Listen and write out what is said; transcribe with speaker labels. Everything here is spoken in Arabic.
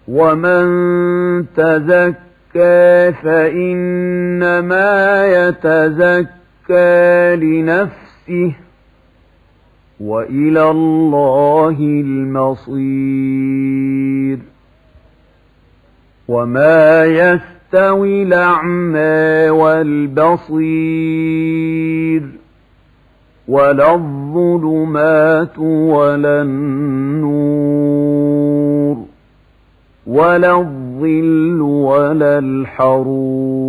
Speaker 1: ومن تزكى فإنما يتزكى لنفسه وإلى الله المصير وما يستوي الأعمى والبصير ولا الظلمات ولا النور ولا الظل ولا الحرور